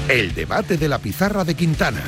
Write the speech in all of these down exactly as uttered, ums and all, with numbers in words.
El debate de la pizarra de Quintana.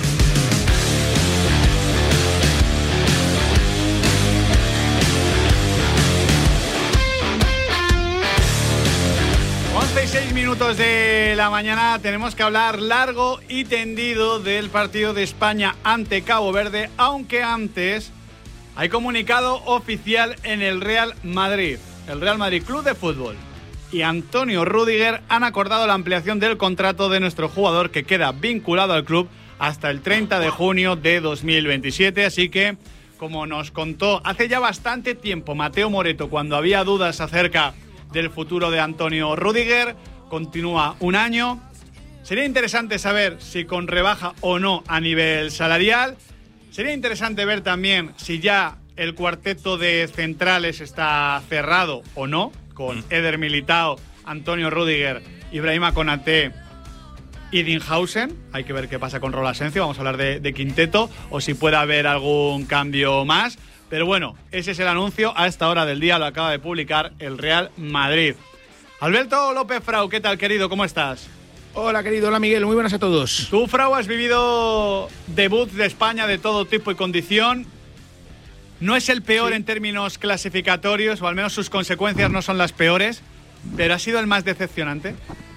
once y seis minutos de la mañana, tenemos que hablar largo y tendido del partido de España ante Cabo Verde, aunque antes hay comunicado oficial en el Real Madrid. El Real Madrid Club de Fútbol y Antonio Rüdiger han acordado la ampliación del contrato de nuestro jugador, que queda vinculado al club hasta el treinta de junio de dos mil veintisiete, así que, como nos contó hace ya bastante tiempo Mateo Moreto, cuando había dudas acerca del futuro de Antonio Rüdiger, continúa un año. Sería interesante saber si con rebaja o no a nivel salarial. Sería interesante ver también si ya el cuarteto de centrales está cerrado o no, con Eder Militao, Antonio Rüdiger, Ibrahima Konaté y Dinhausen. Hay que ver qué pasa con Raúl Asencio, vamos a hablar de, de quinteto, o si puede haber algún cambio más. Pero bueno, ese es el anuncio. A esta hora del día lo acaba de publicar el Real Madrid. Alberto López Frau, ¿qué tal, querido? ¿Cómo estás? Hola, querido. Hola, Miguel. Muy buenas a todos. Tú, Frau, has vivido debuts de España de todo tipo y condición. No es el peor sí. en términos clasificatorios, o al menos sus consecuencias no son las peores, pero ha sido el más decepcionante.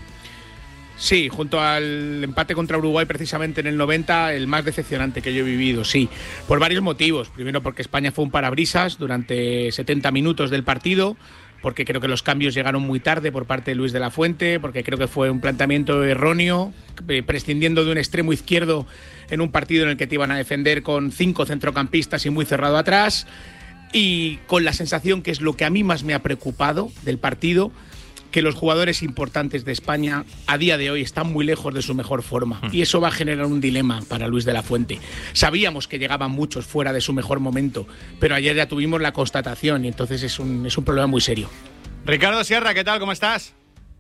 Sí, junto al empate contra Uruguay precisamente en el noventa, el más decepcionante que yo he vivido, sí. Por varios motivos. Primero porque España fue un parabrisas durante setenta minutos del partido, porque creo que los cambios llegaron muy tarde por parte de Luis de la Fuente, porque creo que fue un planteamiento erróneo, prescindiendo de un extremo izquierdo en un partido en el que te iban a defender con cinco centrocampistas y muy cerrado atrás, y con la sensación, que es lo que a mí más me ha preocupado del partido, que los jugadores importantes de España a día de hoy están muy lejos de su mejor forma, y eso va a generar un dilema para Luis de la Fuente. Sabíamos que llegaban muchos fuera de su mejor momento, pero ayer ya tuvimos la constatación y entonces es un, es un problema muy serio. Ricardo Sierra, ¿qué tal? ¿Cómo estás?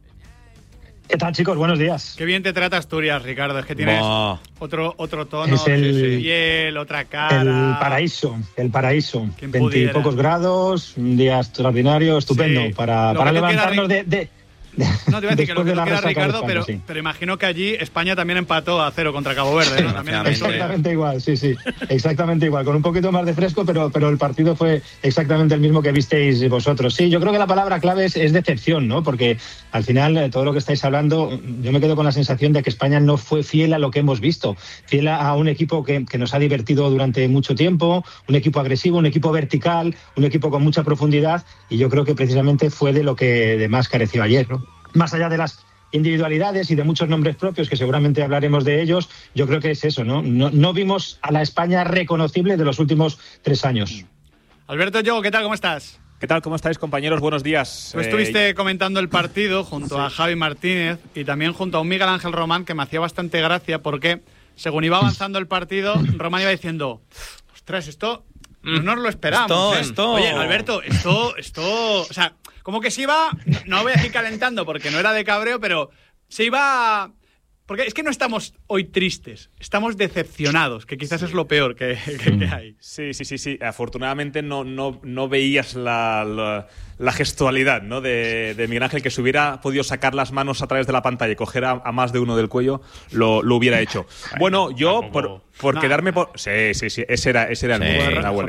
¿Qué tal, chicos? Buenos días. Qué bien te trata Asturias, Ricardo. Es que tienes oh. otro, otro tono, es el, de piel, otra cara. El paraíso, el paraíso. Veinte y pocos grados, un día extraordinario, estupendo, sí. para, para levantarnos de, de, de... No, te iba a decir que lo que tú quieras, Ricardo, España, pero, sí. pero imagino que allí España también empató a cero contra Cabo Verde, ¿no? También exactamente igual, sí, sí. Exactamente igual, con un poquito más de fresco, pero, pero el partido fue exactamente el mismo que visteis vosotros. Sí, yo creo que la palabra clave es, es decepción, ¿no? Porque al final, todo lo que estáis hablando, yo me quedo con la sensación de que España no fue fiel a lo que hemos visto. Fiel a un equipo que, que nos ha divertido durante mucho tiempo, un equipo agresivo, un equipo vertical, un equipo con mucha profundidad, y yo creo que precisamente fue de lo que de más careció ayer, ¿no? Más allá de las individualidades y de muchos nombres propios, que seguramente hablaremos de ellos, yo creo que es eso, ¿no? No, no vimos a la España reconocible de los últimos tres años. Alberto Yogo, ¿qué tal? ¿Cómo estás? ¿Qué tal? ¿Cómo estáis, compañeros? Buenos días. Tú estuviste eh... comentando el partido junto sí. a Javi Martínez y también junto a un Miguel Ángel Román, que me hacía bastante gracia porque, según iba avanzando el partido, Román iba diciendo, ostras, esto no nos lo esperamos. Esto, ¿eh? esto... Oye, Alberto, esto, esto... O sea, como que se iba, no voy a decir calentando porque no era de cabreo, pero se iba... Porque es que no estamos hoy tristes, estamos decepcionados, que quizás sí. es lo peor que, que, que hay. Sí, sí, sí, sí. Afortunadamente no, no, no veías la, la, la gestualidad, ¿no? de, de Miguel Ángel, que si hubiera podido sacar las manos a través de la pantalla y coger a, a más de uno del cuello, lo, lo hubiera hecho. Ay, bueno, no, yo, por, por no. quedarme por... Sí, sí, sí, ese era, ese era el sí. Nahuel.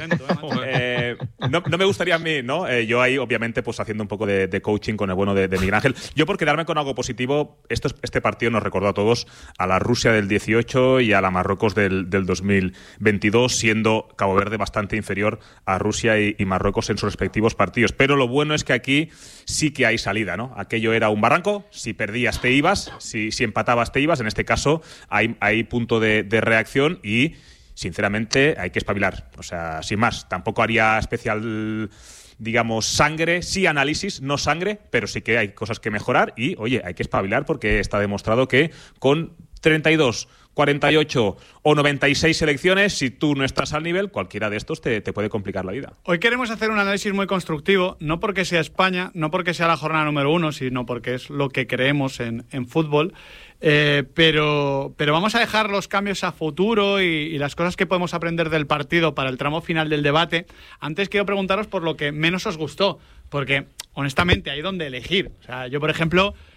Eh, no, no me gustaría a mí, ¿no? Eh, yo ahí, obviamente, pues haciendo un poco de, de coaching con el bueno de, de Miguel Ángel. Yo, por quedarme con algo positivo, esto, este partido nos recordó a todos a la Rusia del dieciocho y a la Marruecos del, del dos mil veintidós, siendo Cabo Verde bastante inferior a Rusia y, y Marruecos en sus respectivos partidos. Pero lo bueno es que aquí sí que hay salida, ¿no? Aquello era un barranco, si perdías te ibas, si, si empatabas te ibas, en este caso hay, hay punto de, de reacción y, sinceramente, hay que espabilar. O sea, sin más, tampoco haría especial... digamos, sangre, sí análisis, no sangre, pero sí que hay cosas que mejorar y, oye, hay que espabilar porque está demostrado que con treinta y dos, cuarenta y ocho o noventa y seis selecciones, si tú no estás al nivel, cualquiera de estos te, te puede complicar la vida. Hoy queremos hacer un análisis muy constructivo, no porque sea España, no porque sea la jornada número uno, sino porque es lo que creemos en, en fútbol. Eh, pero, pero vamos a dejar los cambios a futuro y, y las cosas que podemos aprender del partido para el tramo final del debate. Antes quiero preguntaros por lo que menos os gustó, porque honestamente hay donde elegir. O sea, yo, por ejemplo,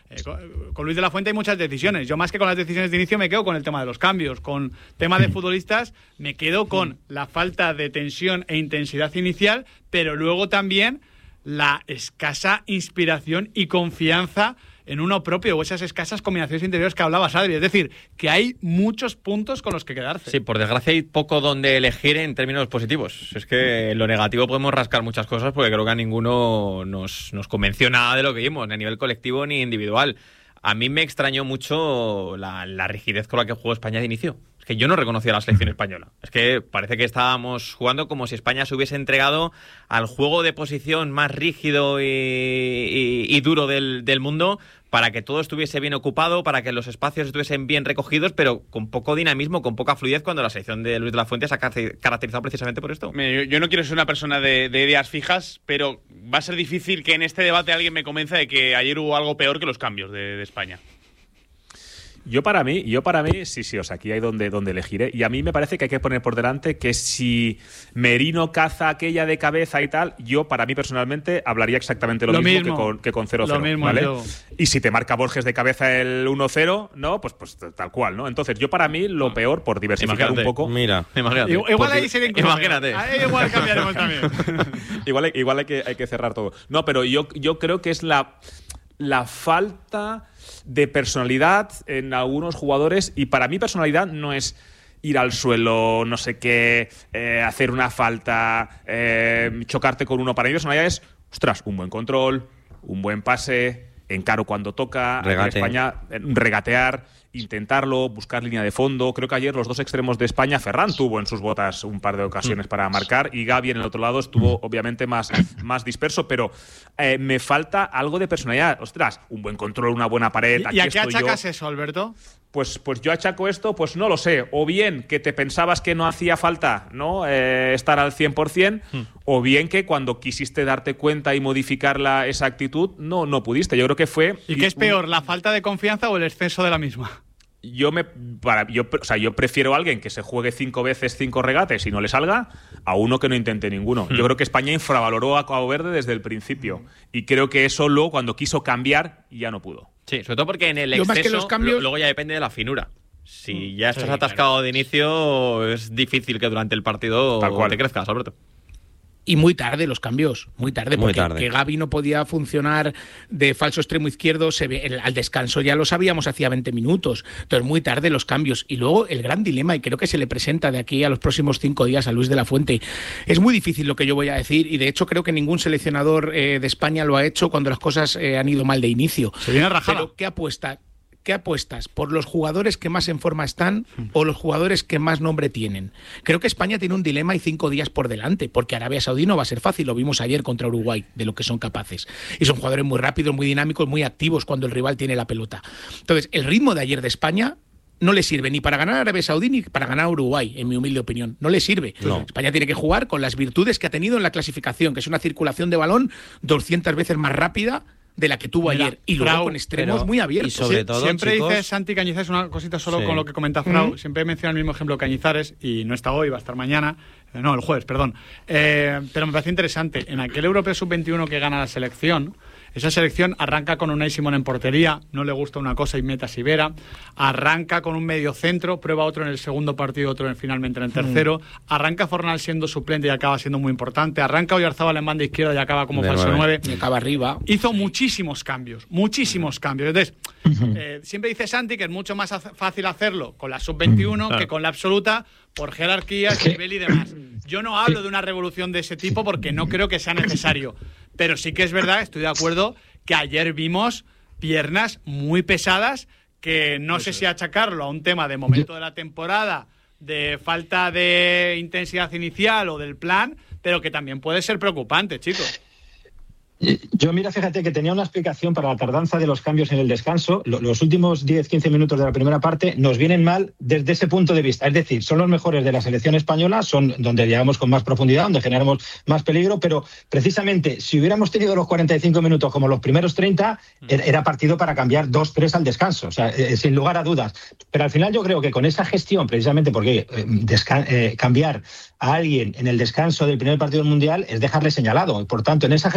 Eh, con, con Luis de la Fuente hay muchas decisiones. Yo más que con las decisiones de inicio me quedo con el tema de los cambios. Con tema de futbolistas me quedo con la falta de tensión e intensidad inicial, pero luego también la escasa inspiración y confianza en uno propio o esas escasas combinaciones interiores que hablabas, Adri. Es decir, que hay muchos puntos con los que quedarse. Sí, por desgracia hay poco donde elegir en términos positivos. Es que en lo negativo podemos rascar muchas cosas porque creo que a ninguno nos, nos convenció nada de lo que vimos, ni a nivel colectivo ni individual. A mí me extrañó mucho la, la rigidez con la que jugó España de inicio. Es que yo no reconocía la selección española. Es que parece que estábamos jugando como si España se hubiese entregado al juego de posición más rígido y, y, y duro del, del mundo, para que todo estuviese bien ocupado, para que los espacios estuviesen bien recogidos, pero con poco dinamismo, con poca fluidez, cuando la selección de Luis de la Fuente se ha caracterizado precisamente por esto. Yo no quiero ser una persona de, de ideas fijas, pero va a ser difícil que en este debate alguien me convenza de que ayer hubo algo peor que los cambios de, de España. Yo para mí, yo para mí, sí, sí, o sea, aquí hay donde, donde elegiré. Y a mí me parece que hay que poner por delante que si Merino caza aquella de cabeza y tal, yo para mí personalmente hablaría exactamente lo, lo mismo, mismo que con, que con cero cero, lo mismo, ¿vale? Yo. Y si te marca Borges de cabeza el uno cero, ¿no? Pues, pues tal cual, ¿no? Entonces yo para mí lo peor, por diversificar imagínate, un poco... Mira, imagínate. Igual, igual ahí sería incluso Imagínate. Ahí igual cambiaremos también. igual igual hay, que, hay que cerrar todo. No, pero yo, yo creo que es la... la falta de personalidad en algunos jugadores, y para mí personalidad no es ir al suelo, no sé qué, eh, hacer una falta, eh, chocarte con uno. Para mí personalidad es, ostras, un buen control, un buen pase, encaro cuando toca, Regate. en España, regatear, intentarlo, buscar línea de fondo. Creo que ayer los dos extremos de España, Ferran tuvo en sus botas un par de ocasiones para marcar y Gavi en el otro lado estuvo obviamente más, más disperso, pero eh, me falta algo de personalidad. Ostras, un buen control, una buena pared. ¿Y, ¿y a qué estoy achacas yo. eso, Alberto? Pues, pues yo achaco esto, pues no lo sé. O bien que te pensabas que no hacía falta, ¿no? Eh, estar al cien por cien, hmm. o bien que cuando quisiste darte cuenta y modificar la, esa actitud, no, no pudiste. Yo creo que fue... ¿Y qué es peor, la falta de confianza o el exceso de la misma? Yo me para yo o sea yo prefiero a alguien que se juegue cinco veces cinco regates y no le salga a uno que no intente ninguno. Hmm. Yo creo que España infravaloró a Cabo Verde desde el principio y creo que eso luego cuando quiso cambiar ya no pudo. Sí, sobre todo porque en el Lo exceso más que los cambios... luego ya depende de la finura. Si ya estás sí, atascado claro. de inicio, es difícil que durante el partido te crezcas, Alberto. Y muy tarde los cambios, muy tarde, muy porque tarde. que Gavi no podía funcionar de falso extremo izquierdo, se ve, el, al descanso ya lo sabíamos hacía veinte minutos, entonces muy tarde los cambios. Y luego el gran dilema, y creo que se le presenta de aquí a los próximos cinco días a Luis de la Fuente, es muy difícil lo que yo voy a decir, y de hecho creo que ningún seleccionador eh, de España lo ha hecho cuando las cosas eh, han ido mal de inicio. Se viene rajada. Pero ¿qué apuesta? ¿Qué apuestas? ¿Por los jugadores que más en forma están o los jugadores que más nombre tienen? Creo que España tiene un dilema y cinco días por delante, porque Arabia Saudí no va a ser fácil, lo vimos ayer contra Uruguay, de lo que son capaces. Y son jugadores muy rápidos, muy dinámicos, muy activos cuando el rival tiene la pelota. Entonces, el ritmo de ayer de España no le sirve ni para ganar a Arabia Saudí ni para ganar a Uruguay, en mi humilde opinión. No le sirve. No. España tiene que jugar con las virtudes que ha tenido en la clasificación, que es una circulación de balón doscientas veces más rápida de la que tuvo Mira, ayer, y luego Frau, con extremos pero, muy abiertos. y sobre Sie- todo, siempre chicos, dice Santi Cañizares una cosita solo sí. con lo que comenta Frau. Mm. Siempre menciona el mismo ejemplo Cañizares y no está hoy, va a estar mañana. Eh, no, el jueves, perdón. Eh, pero me parece interesante. En aquel Europeo sub veintiuno que gana la selección, esa selección arranca con Unai Simón en portería, no le gusta una cosa y mete a Sivera, arranca con un medio centro, prueba otro en el segundo partido, otro en, finalmente en el tercero, mm. arranca Fornal siendo suplente y acaba siendo muy importante, arranca Oyarzábal en banda izquierda y acaba como de falso nueve. Y acaba arriba. Hizo muchísimos cambios, muchísimos cambios. Entonces, eh, siempre dice Santi que es mucho más fácil hacerlo con la sub veintiuno claro. que con la absoluta, por jerarquías, nivel y demás. Yo no hablo de una revolución de ese tipo porque no creo que sea necesario. Pero sí que es verdad, estoy de acuerdo, que ayer vimos piernas muy pesadas que no sé si achacarlo a un tema de momento de la temporada, de falta de intensidad inicial o del plan, pero que también puede ser preocupante, chicos. Yo, mira, fíjate que tenía una explicación para la tardanza de los cambios en el descanso. Los últimos diez a quince minutos de la primera parte nos vienen mal desde ese punto de vista. Es decir, son los mejores de la selección española, son donde llegamos con más profundidad, donde generamos más peligro, pero precisamente si hubiéramos tenido los cuarenta y cinco minutos como los primeros treinta, era partido para cambiar dos tres al descanso, o sea, eh, sin lugar a dudas. Pero al final yo creo que con esa gestión, precisamente porque eh, desca- eh, cambiar a alguien en el descanso del primer partido del Mundial es dejarle señalado. Por tanto, en esa gestión de grupo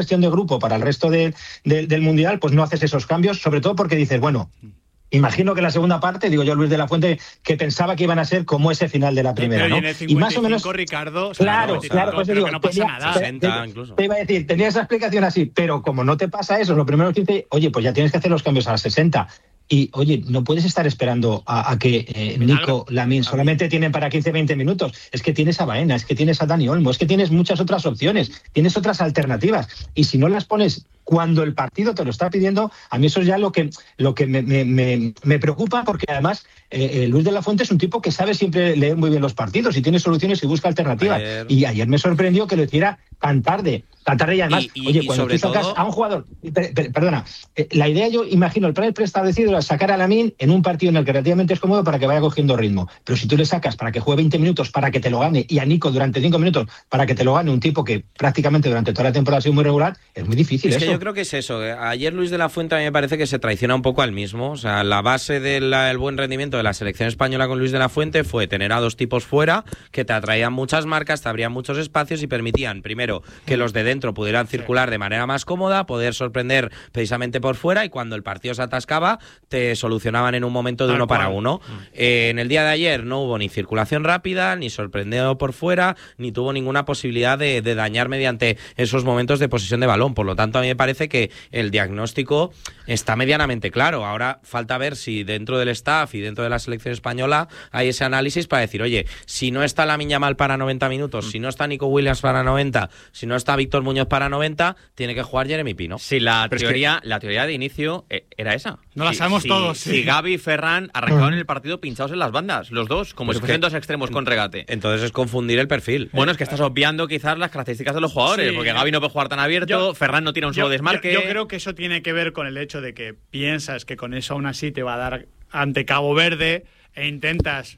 grupo para el resto de, de, del Mundial, pues no haces esos cambios, sobre todo porque dices, bueno, imagino que la segunda parte, digo yo, Luis de la Fuente, que pensaba que iban a ser como ese final de la primera, pero ¿no? Y, en el cincuenta y cinco, y más o menos, Ricardo, claro, o sea, claro, no, pues pero digo, que no pasa tenía, nada. sesenta incluso. Te iba a decir, tenía esa explicación así, pero como no te pasa eso, lo primero que dice, oye, pues ya tienes que hacer los cambios a las sesenta. Y, oye, no puedes estar esperando a, a que eh, Nico, Lamine solamente tienen para quince veinte minutos. Es que tienes a Baena, es que tienes a Dani Olmo, es que tienes muchas otras opciones, tienes otras alternativas. Y si no las pones cuando el partido te lo está pidiendo, a mí eso es ya lo que, lo que me, me, me, me preocupa, porque además eh, Luis de la Fuente es un tipo que sabe siempre leer muy bien los partidos y tiene soluciones y busca alternativas. Ayer... Y ayer me sorprendió que lo hiciera tan tarde. Tan tarde y además, y, y, oye, cuando tú sacas todo... a un jugador... Per, per, perdona, eh, la idea yo imagino, el plan preestablecido era sacar a Lamine en un partido en el que relativamente es cómodo para que vaya cogiendo ritmo. Pero si tú le sacas para que juegue veinte minutos para que te lo gane y a Nico durante cinco minutos para que te lo gane un tipo que prácticamente durante toda la temporada ha sido muy regular, es muy difícil es eso. Que yo creo que es eso. Ayer Luis de la Fuente a mí me parece que se traiciona un poco al mismo. O sea, la base del buen rendimiento de la selección española con Luis de la Fuente fue tener a dos tipos fuera que te atraían muchas marcas, te abrían muchos espacios y permitían, primero, que los de dentro pudieran circular de manera más cómoda, poder sorprender precisamente por fuera, y cuando el partido se atascaba te solucionaban en un momento de uno para uno. Eh, en el día de ayer no hubo ni circulación rápida, ni sorprendido por fuera, ni tuvo ninguna posibilidad de, de dañar mediante esos momentos de posesión de balón. Por lo tanto, a mí me parece que el diagnóstico está medianamente claro. Ahora falta ver si dentro del staff y dentro de la selección española hay ese análisis para decir, oye, si no está Lamine Yamal para noventa minutos, mm. si no está Nico Williams para noventa, si no está Víctor Muñoz para noventa, tiene que jugar Jeremy Pino. Sí, la teoría, que... la teoría de inicio era esa. No la si, sabemos si, todos. Sí. Si Gavi y Ferran arrancaban en el partido pinchados en las bandas, los dos, como pues si fuesen dos extremos con regate. Entonces es confundir el perfil. Bueno, es que estás obviando quizás las características de los jugadores, sí. porque Gavi no puede jugar tan abierto, yo, Ferran no tiene un yo, solo desmarque. Yo, yo creo que eso tiene que ver con el hecho de que piensas que con eso aún así te va a dar ante Cabo Verde e intentas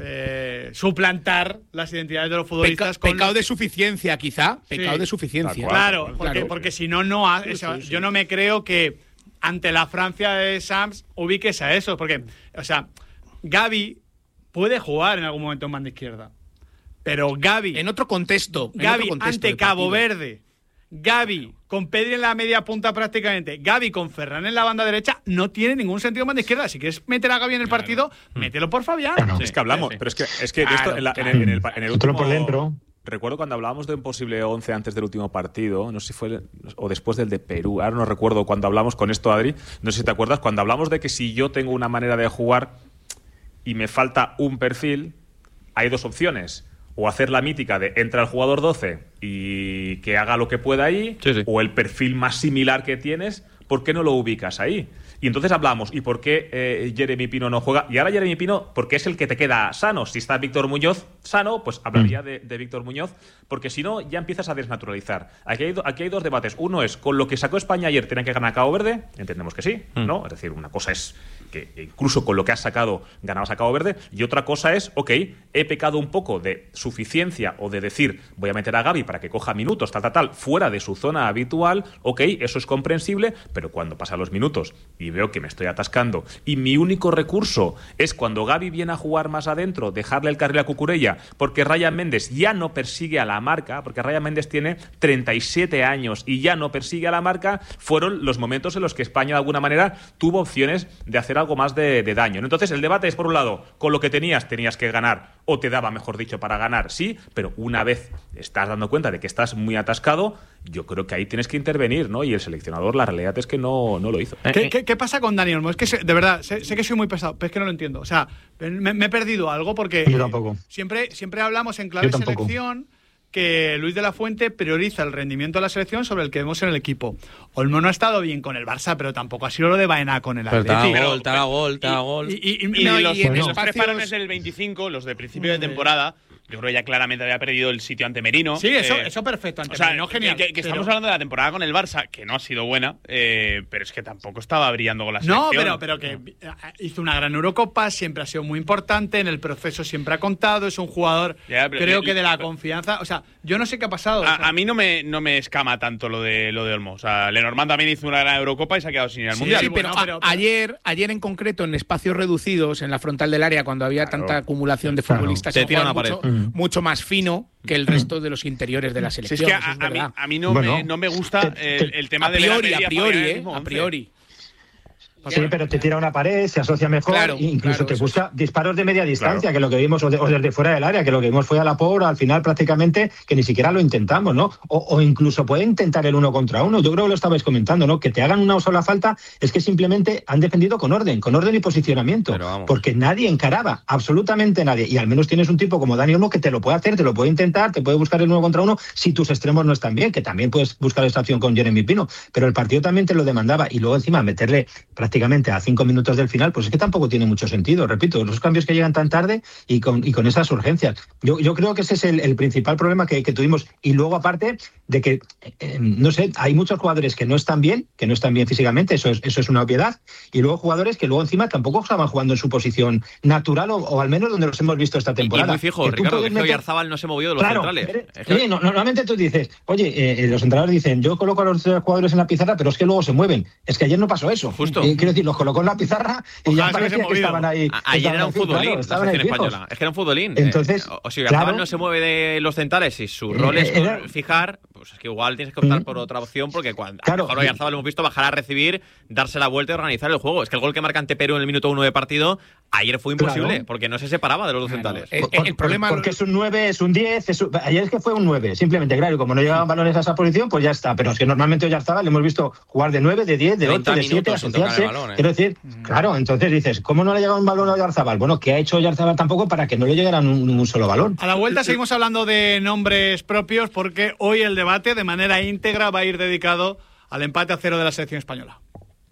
eh, suplantar las identidades de los futbolistas. Peca, con pecado de suficiencia, quizá. Pecado sí. de suficiencia. Claro, claro, porque, porque si no, no ha, sí, sí, sí. yo no me creo que ante la Francia de Sams ubiques a eso, porque, o sea, Gavi puede jugar en algún momento en banda izquierda, pero Gavi en otro contexto, en Gavi otro contexto ante Cabo Verde, Gavi con Pedri en la media punta prácticamente, Gavi con Ferran en la banda derecha, no tiene ningún sentido en banda izquierda. Si quieres meter a Gavi en el claro. partido, mételo por Fabián. Claro. Sí, es que hablamos, sí, sí. pero es que es que claro, esto en, la, en, el, en el en el último por dentro. Recuerdo cuando hablábamos de un posible once antes del último partido, no sé si fue o después del de Perú, ahora no recuerdo cuando hablamos con esto, Adri, no sé si te acuerdas, cuando hablamos de que si yo tengo una manera de jugar y me falta un perfil, hay dos opciones. O hacer la mítica de entra el jugador doce y que haga lo que pueda ahí, sí, sí. o el perfil más similar que tienes, ¿por qué no lo ubicas ahí? Y entonces hablamos, ¿y por qué eh, Jeremy Pino no juega? Y ahora Jeremy Pino, porque es el que te queda sano. Si está Víctor Muñoz sano, pues hablaría de, de Víctor Muñoz, porque si no, ya empiezas a desnaturalizar. Aquí hay, aquí hay dos debates. Uno es, con lo que sacó España ayer, ¿tienen que ganar a Cabo Verde? Entendemos que sí, mm. ¿no? Es decir, una cosa es que incluso con lo que has sacado ganabas a Cabo Verde, y otra cosa es, ok, he pecado un poco de suficiencia o de decir, voy a meter a Gavi para que coja minutos, tal, tal, tal, fuera de su zona habitual, ok, eso es comprensible, pero cuando pasan los minutos y veo que me estoy atascando y mi único recurso es cuando Gavi viene a jugar más adentro, dejarle el carril a Cucurella, porque Ryan Méndez ya no persigue a la marca, porque Ryan Méndez tiene treinta y siete años y ya no persigue a la marca, fueron los momentos en los que España de alguna manera tuvo opciones de hacer algo más de, de daño. Entonces el debate es, por un lado, con lo que tenías, tenías que ganar, o te daba, mejor dicho, para ganar, sí, pero una vez estás dando cuenta de que estás muy atascado, yo creo que ahí tienes que intervenir, ¿no? Y el seleccionador, la realidad es que no, no lo hizo. ¿Qué, qué, qué pasa con Dani Olmo? Es que, se, de verdad, sé, sé que soy muy pesado, pero es que no lo entiendo. O sea, me, me he perdido algo porque yo tampoco. Siempre, siempre hablamos en clave selección que Luis de la Fuente prioriza el rendimiento de la selección sobre el que vemos en el equipo. Olmo no ha estado bien con el Barça, pero tampoco ha sido lo de Baena con el Atlético. Te da gol, te da gol, te da gol. Y, y, y, y, no, y los, y en los espacios... tres parones del veinticinco, los de principio de temporada, yo creo que ya claramente había perdido el sitio ante Merino. Sí, eso, eh, eso perfecto. Ante o sea, Merino, genial. Que, que pero... estamos hablando de la temporada con el Barça, que no ha sido buena, eh, pero es que tampoco estaba brillando con la selección. No, pero, pero que hizo una gran Eurocopa, siempre ha sido muy importante, en el proceso siempre ha contado, es un jugador, ya, pero, creo que de la confianza... O sea, Yo no sé qué ha pasado. A, o sea. a mí no me, no me escama tanto lo de lo de Olmo. O sea, Lenormand también hizo una gran Eurocopa y se ha quedado sin ir al Sí, Mundial. sí, pero, bueno, pero- a- ayer, ayer en concreto, en espacios reducidos, en la frontal del área, cuando había Claro. tanta acumulación de Claro. futbolistas, Te se tira juega una mucho, pared. mucho más fino que el resto de los interiores de la Si es selección. que a, eso es a mí, verdad. a mí no, Bueno, me, no me gusta te- el, el tema A de priori, Vera a Media priori, Fabián en el eh, mismo a once. priori. Sí, pero te tira una pared, se asocia mejor, Claro, e incluso claro, te eso busca disparos de media distancia, Claro. que lo que vimos, o, de- o desde fuera del área, que lo que vimos fue a la por, al final prácticamente, que ni siquiera lo intentamos, ¿no? O, o incluso puede intentar el uno contra uno. Yo creo que lo estabais comentando, ¿no? Que te hagan una sola falta es que simplemente han defendido con orden, con orden y posicionamiento, Pero vamos. porque nadie encaraba, absolutamente nadie. Y al menos tienes un tipo como Dani Olmo que te lo puede hacer, te lo puede intentar, te puede buscar el uno contra uno si tus extremos no están bien, que también puedes buscar esta opción con Jeremy Pino, pero el partido también te lo demandaba. Y luego encima meterle prácticamente a cinco minutos del final, pues es que tampoco tiene mucho sentido. Repito, los cambios que llegan tan tarde y con, y con esas urgencias. Yo, yo creo que ese es el, el principal problema que, que tuvimos. Y luego, aparte de que, eh, no sé, hay muchos jugadores que no están bien, que no están bien físicamente, eso es, eso es una obviedad. Y luego jugadores que luego encima tampoco estaban jugando en su posición natural o, o al menos donde los hemos visto esta Y temporada. muy fijo, Que tú Ricardo, puedes que es que meter- Oyarzabal no se movió de los Claro, centrales. pero- Es que- oye, no- normalmente tú dices, oye, eh, los entrenadores dicen, yo coloco a los eh, jugadores en la pizarra, pero es que luego se mueven. Es que ayer no pasó eso. Justo. Eh, quiero decir, los colocó en la pizarra y Ojalá ya se hubiese parecía que movido. estaban ahí. A- Ayer estaban era un ahí, futbolín, claro, la estaban ahí selección fijos. española. Es que era un futbolín. Entonces, Eh, o si Oyarzabal claro. no se mueve de los centrales y su Eh, rol es era- con- fijar, pues es que igual tienes que optar Mm. por otra opción porque cuando Claro. a lo mejor Oyarzabal lo hemos visto bajar a recibir, darse la vuelta y organizar el juego. Es que el gol que marca ante Perú en el minuto uno de partido ayer fue imposible Claro. porque no se separaba de los dos Claro. centrales. Eh, Por- el problema- Porque es un nueve, es un diez. Es un- ayer es que fue un nueve, simplemente, claro. Y como no llegaban balones a esa posición, pues ya está. Pero es que normalmente Oyarzabal le hemos visto jugar de nueve, de diez, de treinta veinte, de siete, minutos sin tocar asociarse. el balón, ¿eh? Quiero decir, claro, entonces dices, ¿cómo no le llega un balón a Oyarzabal? Bueno, ¿qué ha hecho Oyarzabal tampoco para que no le llegara un, un solo balón? A la vuelta seguimos hablando de nombres propios porque hoy el debate de manera íntegra va a ir dedicado al empate a cero de la selección española.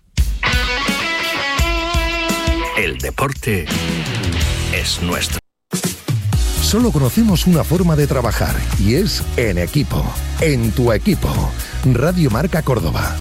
El deporte es nuestro. Solo conocemos una forma de trabajar y es en equipo. En tu equipo. Radio Marca Córdoba.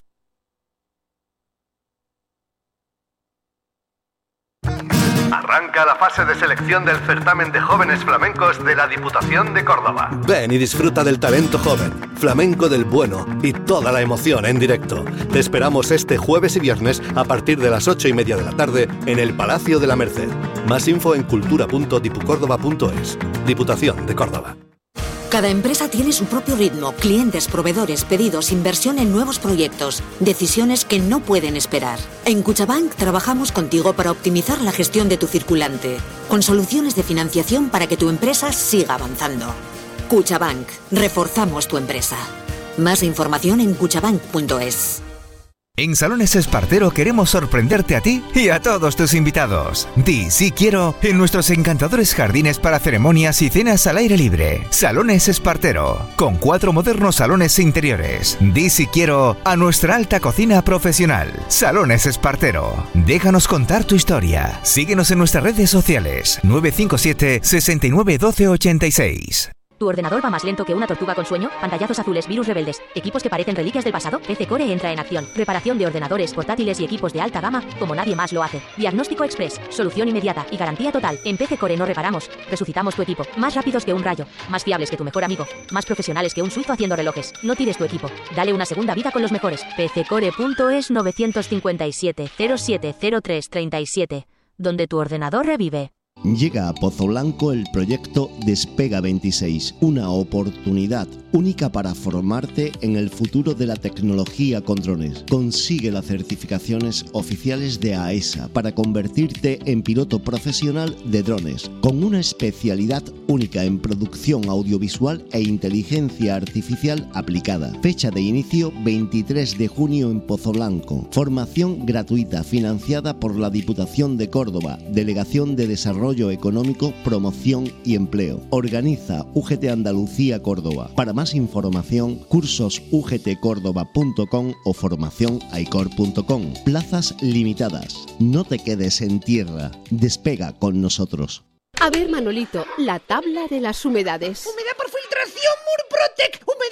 Arranca la fase de selección del certamen de jóvenes flamencos de la Diputación de Córdoba. Ven y disfruta del talento joven, flamenco del bueno y toda la emoción en directo. Te esperamos este jueves y viernes a partir de las ocho y media de la tarde en el Palacio de la Merced. Más info en cultura punto dipucórdoba punto es. Diputación de Córdoba. Cada empresa tiene su propio ritmo, clientes, proveedores, pedidos, inversión en nuevos proyectos, decisiones que no pueden esperar. En Cuchabank trabajamos contigo para optimizar la gestión de tu circulante, con soluciones de financiación para que tu empresa siga avanzando. Cuchabank, reforzamos tu empresa. Más información en cuchabank punto es. En Salones Espartero queremos sorprenderte a ti y a todos tus invitados. Di sí quiero en nuestros encantadores jardines para ceremonias y cenas al aire libre. Salones Espartero, con cuatro modernos salones interiores. Di sí quiero a nuestra alta cocina profesional. Salones Espartero. Déjanos contar tu historia. Síguenos en nuestras redes sociales. nueve cinco siete, seis nueve uno dos ocho seis. ¿Tu ordenador va más lento que una tortuga con sueño? Pantallazos azules, virus rebeldes, equipos que parecen reliquias del pasado. P C Core entra en acción. Reparación de ordenadores, portátiles y equipos de alta gama como nadie más lo hace. Diagnóstico express, solución inmediata y garantía total. En P C Core no reparamos, resucitamos tu equipo. Más rápidos que un rayo, más fiables que tu mejor amigo, más profesionales que un suizo haciendo relojes. No tires tu equipo, dale una segunda vida con los mejores. P C core punto es nueve cinco siete, cero siete cero tres tres siete, donde tu ordenador revive. Llega a Pozo Blanco el proyecto Despega veintiséis, una oportunidad única para formarte en el futuro de la tecnología con drones. Consigue las certificaciones oficiales de A E S A para convertirte en piloto profesional de drones, con una especialidad única en producción audiovisual e inteligencia artificial aplicada. Fecha de inicio veintitrés de junio en Pozo Blanco. Formación gratuita financiada por la Diputación de Córdoba, Delegación de Desarrollo Económico, Promoción y Empleo. Organiza U G T Andalucía Córdoba. Para más información, cursos u g t córdoba punto com o formación aicor punto com. Plazas limitadas. No te quedes en tierra. Despega con nosotros. A ver, Manolito, la tabla de las humedades. Humedad por filtración, Murprotec. Humedad por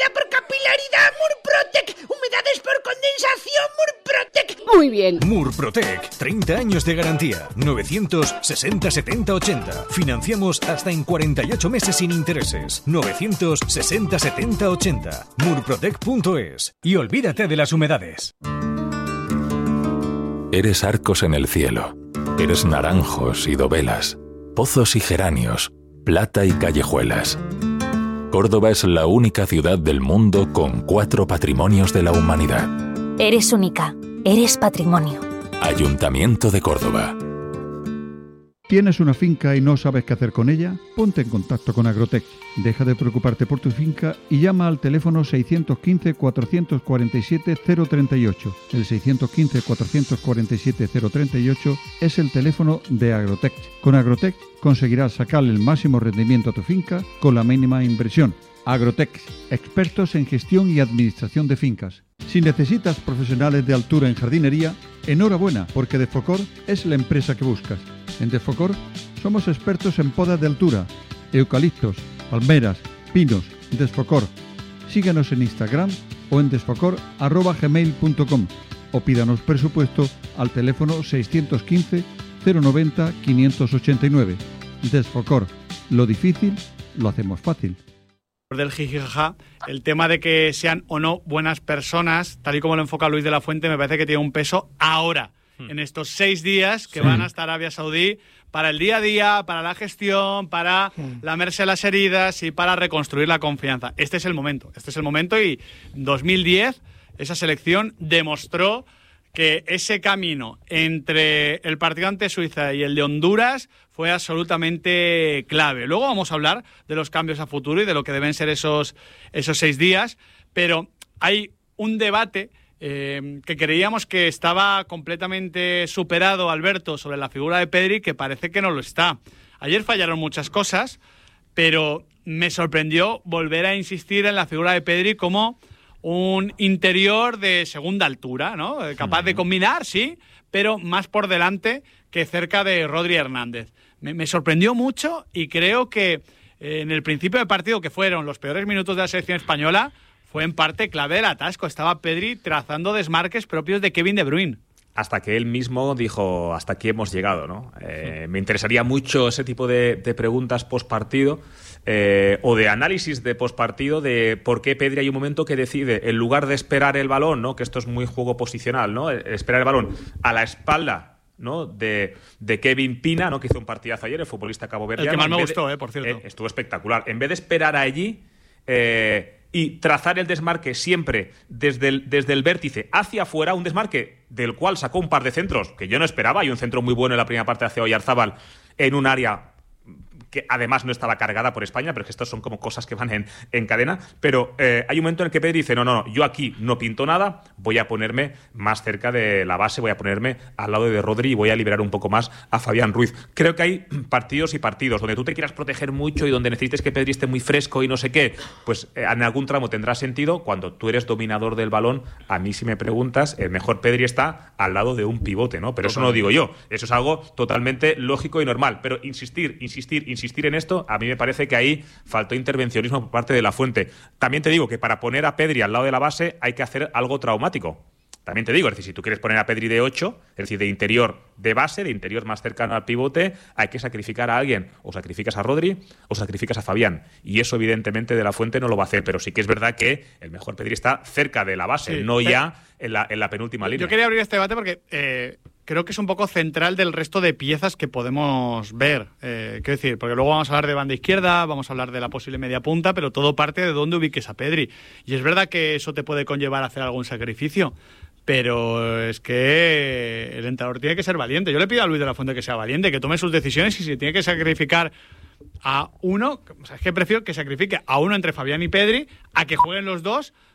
capilaridad Murprotec, humedades por condensación Murprotec. Muy bien. Murprotec, treinta años de garantía, novecientos sesenta setenta ochenta. Financiamos hasta en cuarenta y ocho meses sin intereses. novecientos sesenta setenta ochenta. murprotec punto es. Y olvídate de las humedades. Eres arcos en el cielo. Eres naranjos y dovelas, pozos y geranios, plata y callejuelas. Córdoba es la única ciudad del mundo con cuatro patrimonios de la humanidad. Eres única, eres patrimonio. Ayuntamiento de Córdoba. ¿Tienes una finca y no sabes qué hacer con ella? Ponte en contacto con Agrotech. Deja de preocuparte por tu finca y llama al teléfono seiscientos quince, cuatrocientos cuarenta y siete, cero treinta y ocho. El seiscientos quince, cuatrocientos cuarenta y siete, cero treinta y ocho es el teléfono de Agrotech. Con Agrotech conseguirás sacarle el máximo rendimiento a tu finca con la mínima inversión. Agrotech, expertos en gestión y administración de fincas. Si necesitas profesionales de altura en jardinería, enhorabuena, porque Desfocor es la empresa que buscas. En Desfocor somos expertos en podas de altura, eucaliptos, palmeras, pinos. Desfocor. Síguenos en Instagram o en desfocor arroba gmail punto com o pídanos presupuesto al teléfono seiscientos quince, cero noventa, quinientos ochenta y nueve. Desfocor. Lo difícil lo hacemos fácil. Del jijijaja, el tema de que sean o no buenas personas, tal y como lo enfoca Luis de la Fuente, me parece que tiene un peso ahora, hmm. en estos seis días que sí. van hasta Arabia Saudí, para el día a día, para la gestión, para hmm. lamerse las heridas y para reconstruir la confianza. Este es el momento, este es el momento y en dos mil diez esa selección demostró que ese camino entre el partido ante Suiza y el de Honduras fue absolutamente clave. Luego vamos a hablar de los cambios a futuro y de lo que deben ser esos, esos seis días, pero hay un debate eh, que creíamos que estaba completamente superado, Alberto, sobre la figura de Pedri, que parece que no lo está. Ayer fallaron muchas cosas, pero me sorprendió volver a insistir en la figura de Pedri como un interior de segunda altura, ¿no? Capaz de combinar, sí, pero más por delante que cerca de Rodri Hernández. Me, me sorprendió mucho y creo que eh, en el principio del partido, que fueron los peores minutos de la selección española, fue en parte clave del atasco. Estaba Pedri trazando desmarques propios de Kevin De Bruyne. Hasta que él mismo dijo, hasta aquí hemos llegado, ¿no? Eh, sí. Me interesaría mucho ese tipo de, de preguntas post-partido eh, o de análisis de post-partido de por qué Pedri hay un momento que decide, en lugar de esperar el balón, ¿no? Que esto es muy juego posicional, ¿no? Esperar el balón a la espalda, ¿no? De, de Kevin Pina, ¿no? Que hizo un partidazo ayer, el futbolista caboverdiano. El que más me gustó, de, eh, por cierto. Eh, estuvo espectacular. En vez de esperar allí... Eh, y trazar el desmarque siempre desde el, desde el vértice hacia afuera, un desmarque del cual sacó un par de centros que yo no esperaba, y un centro muy bueno en la primera parte hacia Oyarzábal en un área que además no estaba cargada por España, pero es que estos son como cosas que van en, en cadena, pero eh, hay un momento en el que Pedri dice, no, no, no, yo aquí no pinto nada, voy a ponerme más cerca de la base, voy a ponerme al lado de Rodri y voy a liberar un poco más a Fabián Ruiz. Creo que hay partidos y partidos donde tú te quieras proteger mucho y donde necesites que Pedri esté muy fresco y no sé qué, pues eh, en algún tramo tendrá sentido. Cuando tú eres dominador del balón, a mí si me preguntas, el mejor Pedri está al lado de un pivote, ¿no? Pero eso no lo digo yo, eso es algo totalmente lógico y normal, pero insistir, insistir, insistir Insistir en esto, a mí me parece que ahí faltó intervencionismo por parte de la Fuente. También te digo que para poner a Pedri al lado de la base hay que hacer algo traumático. También te digo, es decir, si tú quieres poner a Pedri de ocho, es decir, de interior de base, de interior más cercano al pivote, hay que sacrificar a alguien. O sacrificas a Rodri o sacrificas a Fabián. Y eso, evidentemente, de la Fuente no lo va a hacer. Pero sí que es verdad que el mejor Pedri está cerca de la base, sí, no ya en la, en la penúltima línea. Yo quería abrir este debate porque eh, creo que es un poco central del resto de piezas que podemos ver. Eh, quiero decir, porque luego vamos a hablar de banda izquierda, vamos a hablar de la posible media punta, pero todo parte de dónde ubiques a Pedri. Y es verdad que eso te puede conllevar a hacer algún sacrificio. Pero es que el entrenador tiene que ser valiente. Yo le pido a Luis de la Fuente que sea valiente, que tome sus decisiones, y si tiene que sacrificar a uno, o sea, es que prefiero que sacrifique a uno entre Fabián y Pedri a que jueguen los dos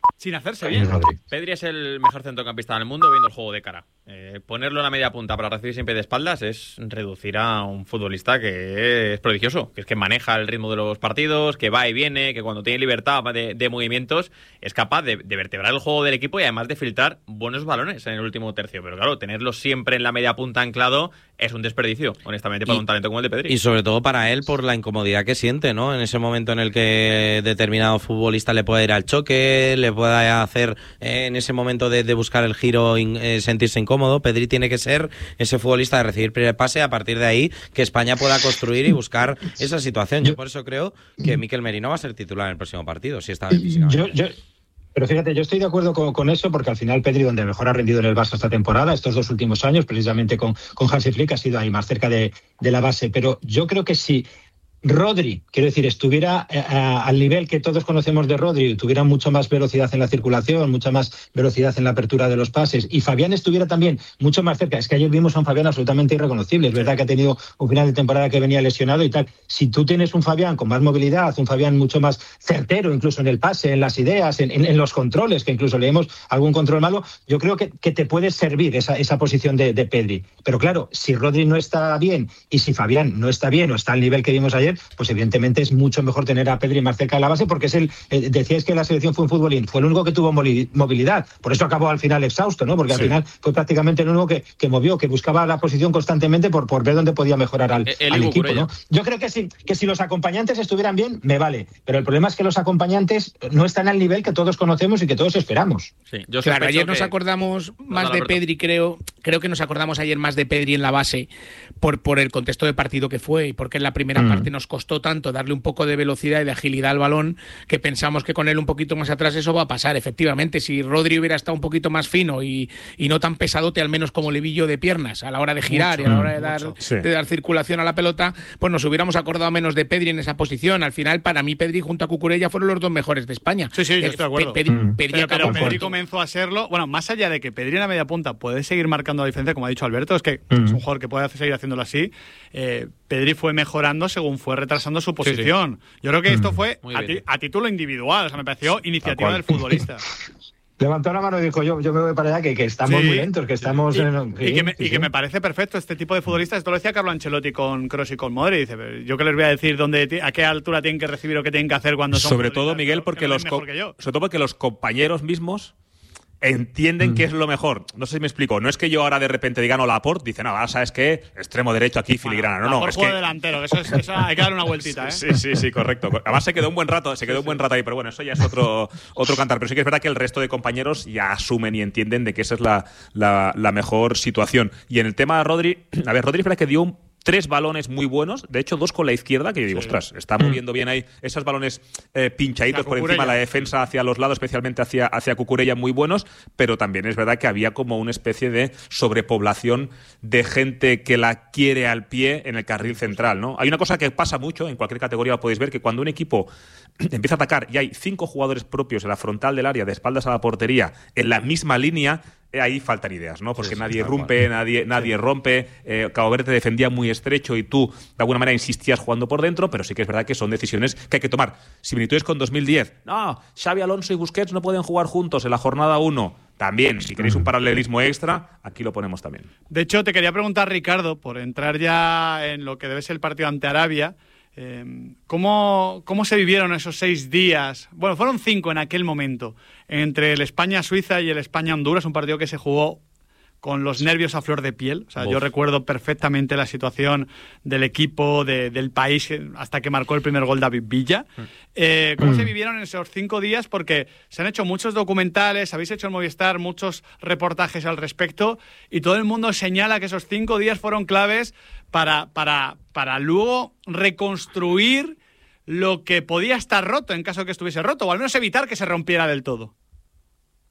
sin hacerse bien. Pedri es el mejor centrocampista del mundo viendo el juego de cara. Eh, ponerlo en la media punta para recibir siempre de espaldas es reducir a un futbolista que es prodigioso, que es que maneja el ritmo de los partidos, que va y viene, que cuando tiene libertad de, de movimientos es capaz de, de vertebrar el juego del equipo y además de filtrar buenos balones en el último tercio. Pero claro, tenerlo siempre en la media punta anclado es un desperdicio, honestamente, para y, un talento como el de Pedri. Y sobre todo para él por la incomodidad que siente, ¿no? En ese momento en el que determinado futbolista le puede ir al choque, le puede hacer eh, en ese momento de, de buscar el giro, eh, sentirse incómodo. Pedri tiene que ser ese futbolista de recibir primer pase, a partir de ahí que España pueda construir y buscar esa situación. Yo por eso creo que Mikel Merino va a ser titular en el próximo partido, si está bien físicamente. Yo, yo... Pero fíjate, yo estoy de acuerdo con, con eso, porque al final Pedri, donde mejor ha rendido en el Barça esta temporada, estos dos últimos años, precisamente con, con Hansi Flick, ha sido ahí más cerca de, de la base. Pero yo creo que si Rodri, quiero decir, estuviera eh, al nivel que todos conocemos de Rodri, tuviera mucho más velocidad en la circulación, mucha más velocidad en la apertura de los pases, y Fabián estuviera también mucho más cerca. Es que ayer vimos a un Fabián absolutamente irreconocible. Es verdad que ha tenido un final de temporada que venía lesionado y tal. Si tú tienes un Fabián con más movilidad, un Fabián mucho más certero, incluso en el pase, en las ideas, en, en, en los controles, que incluso leemos algún control malo, yo creo que, que te puede servir esa, esa posición de, de Pedri. Pero claro, si Rodri no está bien y si Fabián no está bien o está al nivel que vimos ayer, pues evidentemente es mucho mejor tener a Pedri más cerca de la base, porque es el, eh, decíais que la selección fue un futbolín, fue el único que tuvo movilidad, por eso acabó al final exhausto, ¿no? Porque sí, al final fue prácticamente el único que, que movió, que buscaba la posición constantemente por, por ver dónde podía mejorar al, el, al equipo, ¿no? Yo creo que sí, que si los acompañantes estuvieran bien, me vale, pero el problema es que los acompañantes no están al nivel que todos conocemos y que todos esperamos. Sí, yo claro, ayer nos acordamos más de Pedri, creo, creo que nos acordamos ayer más de Pedri en la base por, por el contexto de partido que fue y porque en la primera mm. parte nos costó tanto darle un poco de velocidad y de agilidad al balón que pensamos que con él un poquito más atrás eso va a pasar. Efectivamente, si Rodri hubiera estado un poquito más fino y, y no tan pesadote, al menos como levillo de piernas a la hora de girar mucho, y a la hora de dar, sí. de dar circulación a la pelota, pues nos hubiéramos acordado menos de Pedri en esa posición. Al final, para mí, Pedri junto a Cucurella fueron los dos mejores de España. Sí, sí, yo estoy de acuerdo. Pedri, mm. Pedri pero pero Pedri comenzó a serlo. Bueno, más allá de que Pedri en la media punta puede seguir marcando la diferencia, como ha dicho Alberto, es que mm. es un jugador que puede seguir haciéndolo así. Eh, Pedri fue mejorando según fue retrasando su posición. Sí, sí. Yo creo que esto fue a, ti, a título individual, o sea, me pareció iniciativa del futbolista. Levantó la mano y dijo, yo, yo me voy para allá, que, que estamos sí, muy lentos, que estamos... Y, en, y, sí, que, me, sí, y que me parece perfecto este tipo de futbolistas. Esto lo decía Carlo Ancelotti con Kroos y con Modric. Dice, yo que les voy a decir dónde, a qué altura tienen que recibir o qué tienen que hacer cuando son... Sobre todo, Miguel, porque los, sobre todo porque los compañeros mismos entienden mm. que es lo mejor. No sé si me explico. No es que yo ahora de repente diga no Laporte, dice, no, ahora sabes qué, extremo derecho aquí, filigrana. Bueno, no, no, es que delantero, eso, es, eso hay que darle una vueltita, ¿eh? Sí, sí, sí, correcto. Además se quedó un buen rato, se quedó sí, un buen rato ahí, pero bueno, eso ya es otro otro cantar. Pero sí que es verdad que el resto de compañeros ya asumen y entienden de que esa es la, la, la mejor situación. Y en el tema de Rodri, a ver, Rodri es verdad que dio un tres balones muy buenos, de hecho dos con la izquierda, que yo digo, sí. ostras, está moviendo bien ahí esos balones eh, pinchaditos por encima de la defensa hacia los lados, especialmente hacia, hacia Cucurella, muy buenos, pero también es verdad que había como una especie de sobrepoblación de gente que la quiere al pie en el carril central, ¿no? Hay una cosa que pasa mucho, en cualquier categoría lo podéis ver, que cuando un equipo empieza a atacar y hay cinco jugadores propios en la frontal del área, de espaldas a la portería, en la misma línea, ahí faltan ideas, ¿no? Porque sí, sí, nadie rompe, nadie, nadie sí. rompe. Eh, Cabo Verde defendía muy estrecho y tú, de alguna manera, insistías jugando por dentro, pero sí que es verdad que son decisiones que hay que tomar. Similitudes con dos mil diez. No, Xavi Alonso y Busquets no pueden jugar juntos en la jornada uno. También, si queréis un paralelismo extra, aquí lo ponemos también. De hecho, te quería preguntar, Ricardo, por entrar ya en lo que debe ser el partido ante Arabia, Eh, ¿cómo, ¿Cómo se vivieron esos seis días? Bueno, fueron cinco en aquel momento, entre el España-Suiza y el España-Honduras, un partido que se jugó con los nervios a flor de piel. O sea, Uf. yo recuerdo perfectamente la situación del equipo, de, del país, hasta que marcó el primer gol David Villa. Mm. Eh, ¿Cómo mm. se vivieron en esos cinco días? Porque se han hecho muchos documentales, habéis hecho en Movistar muchos reportajes al respecto, y todo el mundo señala que esos cinco días fueron claves para, para, para luego reconstruir lo que podía estar roto en caso de que estuviese roto, o al menos evitar que se rompiera del todo.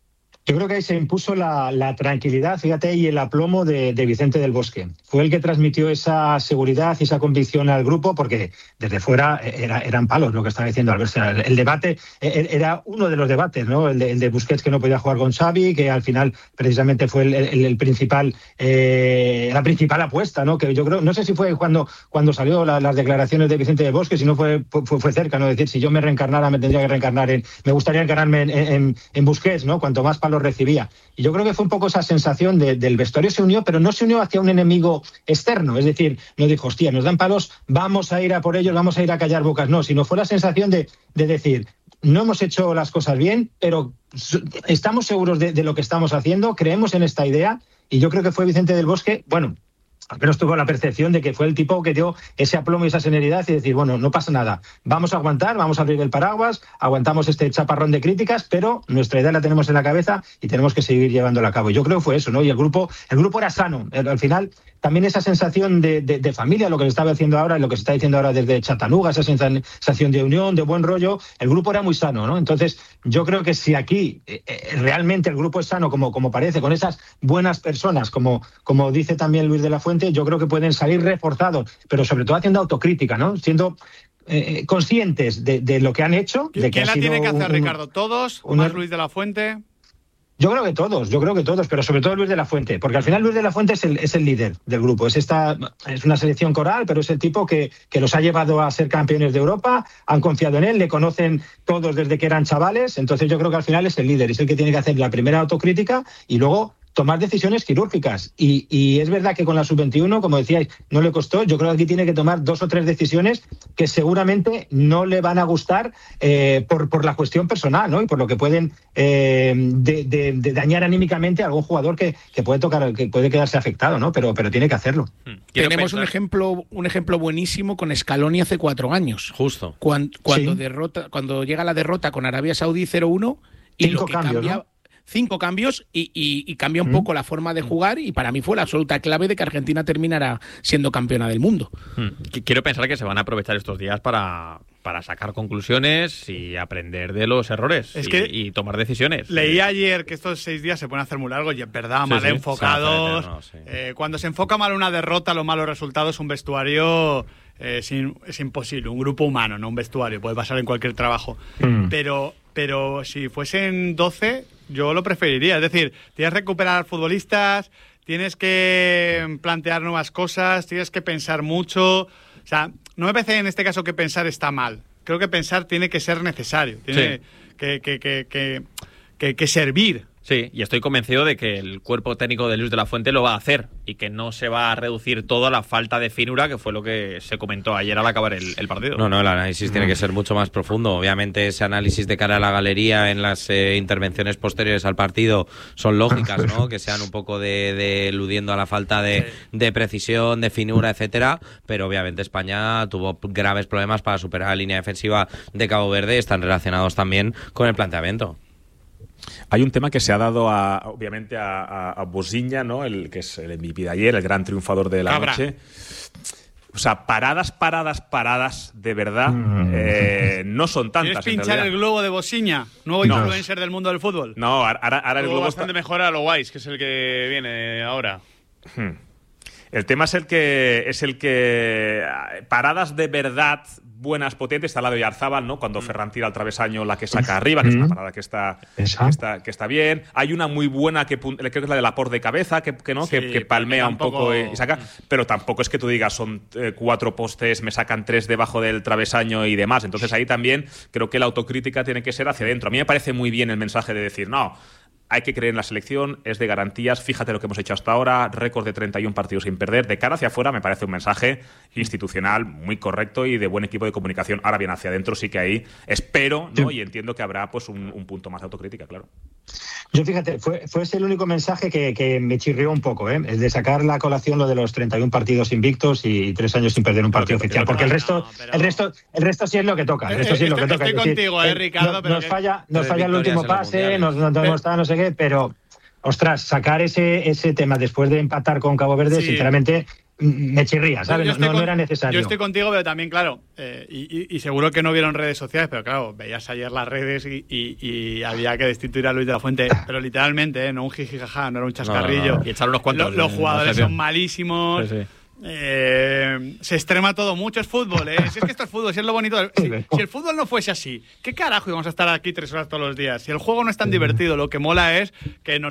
Yo creo que ahí se impuso la, la tranquilidad, fíjate, y el aplomo de, de Vicente del Bosque. Fue el que transmitió esa seguridad y esa convicción al grupo, porque desde fuera era, eran palos lo que estaba diciendo Albert. El, el debate era uno de los debates, ¿no? El de, el de Busquets, que no podía jugar con Xavi, que al final precisamente fue el, el, el principal, eh, la principal apuesta, ¿no? Que yo creo, no sé si fue cuando, cuando salió la, las declaraciones de Vicente del Bosque, si no fue, fue, fue cerca, ¿no? Decir, si yo me reencarnara, me tendría que reencarnar en, me gustaría encarnarme en, en, en Busquets, ¿no? Cuanto más palos recibía. Y yo creo que fue un poco esa sensación de, del vestuario se unió, pero no se unió hacia un enemigo externo. Es decir, no dijo, hostia, nos dan palos, vamos a ir a por ellos, vamos a ir a callar bocas. No, sino fue la sensación de, de decir, no hemos hecho las cosas bien, pero estamos seguros de, de lo que estamos haciendo, creemos en esta idea. Y yo creo que fue Vicente del Bosque, bueno, al menos tuvo la percepción de que fue el tipo que dio ese aplomo y esa serenidad y decir, bueno, no pasa nada, vamos a aguantar, vamos a abrir el paraguas, aguantamos este chaparrón de críticas, pero nuestra idea la tenemos en la cabeza y tenemos que seguir llevándola a cabo. Yo creo que fue eso, ¿no? Y el grupo, el grupo era sano. Al final, también esa sensación de, de, de familia, lo que se estaba haciendo ahora y lo que se está diciendo ahora desde Chattanooga, esa sensación de unión, de buen rollo, el grupo era muy sano, ¿no? Entonces, yo creo que si aquí eh, realmente el grupo es sano, como, como parece, con esas buenas personas, como, como dice también Luis de la Fuente, yo creo que pueden salir reforzados, pero sobre todo haciendo autocrítica, ¿no? Siendo eh, conscientes de, de lo que han hecho. De que ¿Quién ha la sido tiene que hacer, un, Ricardo? ¿Todos? un, ¿Más Luis de la Fuente? Yo creo que todos, yo creo que todos, pero sobre todo Luis de la Fuente, porque al final Luis de la Fuente es el, es el líder del grupo. Es esta, es una selección coral, pero es el tipo que, que los ha llevado a ser campeones de Europa, han confiado en él, le conocen todos desde que eran chavales, entonces yo creo que al final es el líder, es el que tiene que hacer la primera autocrítica y luego tomar decisiones quirúrgicas. Y, y es verdad que con la sub veintiuno, como decíais, no le costó. Yo creo que aquí tiene que tomar dos o tres decisiones que seguramente no le van a gustar eh, por, por la cuestión personal, ¿no? Y por lo que pueden eh, de, de, de dañar anímicamente a algún jugador que, que puede tocar, que puede quedarse afectado, ¿no? Pero, pero tiene que hacerlo. Tenemos pensar... un ejemplo, un ejemplo buenísimo con Scaloni hace cuatro años. Justo. Cuando, cuando Sí. derrota, cuando llega la derrota con Arabia Saudí cero uno y Cinco lo que cambios, cambia, ¿no? Cinco cambios y, y, y cambia un Mm. poco la forma de jugar y para mí fue la absoluta clave de que Argentina terminara siendo campeona del mundo. Hmm. Quiero pensar que se van a aprovechar estos días para, para sacar conclusiones y aprender de los errores Es y, que y tomar decisiones. Leí ayer que estos seis días se pueden hacer muy largos y es verdad, Sí, mal sí, enfocados. se hace eterno, sí. Eh, cuando se enfoca mal una derrota, los malos resultados, un vestuario eh, es, in- es imposible. Un grupo humano, no un vestuario. Puede pasar en cualquier trabajo. Mm. Pero, pero si fuesen doce, yo lo preferiría. Es decir, tienes que recuperar futbolistas, tienes que plantear nuevas cosas, tienes que pensar mucho. O sea, no me parece en este caso que pensar está mal. Creo que pensar tiene que ser necesario. Tiene Sí. que, que, que, que, que, que servir. Sí, y estoy convencido de que el cuerpo técnico de Luis de la Fuente lo va a hacer y que no se va a reducir todo a la falta de finura, que fue lo que se comentó ayer al acabar el, el partido. No, no, el análisis tiene que ser mucho más profundo. Obviamente ese análisis de cara a la galería en las eh, intervenciones posteriores al partido son lógicas, ¿no? Que sean un poco de, de eludiendo a la falta de, de precisión, de finura, etcétera. Pero obviamente España tuvo graves problemas para superar la línea defensiva de Cabo Verde. Están relacionados también con el planteamiento. Hay un tema que se ha dado, a, obviamente, a, a, a Bosiña, ¿no? El que es el M V P de ayer, el gran triunfador de la Cabra. noche. O sea, paradas, paradas, paradas, de verdad, eh, no son tantas. ¿Quieres en pinchar realidad. el globo de Bosiña? Nuevo No. influencer del mundo del fútbol. No, ahora, ahora- ahora el Luego globo bastante está... mejor a lo Wise, que es el que viene ahora. Hmm. El tema es el que es el que paradas de verdad buenas, potentes, está al lado de Yarzábal, ¿no? Cuando Ferran tira al travesaño, la que saca arriba, que es una parada que está, que está, que está bien. Hay una muy buena que pun- creo que es la de Laporte de cabeza, que, que no, Sí, que, que pero palmea que un poco tampoco- y, y saca, pero tampoco es que tú digas son eh, cuatro postes, me sacan tres debajo del travesaño y demás. Entonces ahí también creo que la autocrítica tiene que ser hacia adentro. A mí me parece muy bien el mensaje de decir, no, hay que creer en la selección, es de garantías, fíjate lo que hemos hecho hasta ahora, récord de treinta y uno partidos sin perder. De cara hacia afuera me parece un mensaje institucional muy correcto y de buen equipo de comunicación. Ahora bien, hacia adentro sí que ahí espero, ¿no? Y entiendo que habrá pues un, un punto más de autocrítica, claro. Yo fíjate, fue, fue ese el único mensaje que, que me chirrió un poco, ¿eh? El de sacar la colación lo de los treinta y uno partidos invictos y tres años sin perder un partido oficial, porque el resto, el resto, el resto sí es lo que toca, el resto sí es lo que Estoy- toca. estoy Es decir, contigo, eh, eh, Ricardo, no- pero nos que- falla, nos Tres falla el victorias último en los pase, mundiales. nos, nos, nos está no sé qué, pero ostras, sacar ese, ese tema después de empatar con Cabo Verde, Sí. sinceramente, me chirría, ¿sabes? No, no, no era necesario. Yo estoy contigo, pero también, claro, eh, y, y, y seguro que no vieron redes sociales, pero claro, veías ayer las redes y, y, y había que destituir a Luis de la Fuente, pero literalmente, ¿eh? No un jijijaja, no era un chascarrillo. No, no, no. Y echar unos cuantos. Los, los jugadores son malísimos. Sí, sí. Eh, se extrema todo mucho, es fútbol, ¿eh? Si es que esto es fútbol, si es lo bonito. Si, si el fútbol no fuese así, ¿qué carajo íbamos a estar aquí tres horas todos los días? Si el juego no es tan divertido, lo que mola es que nos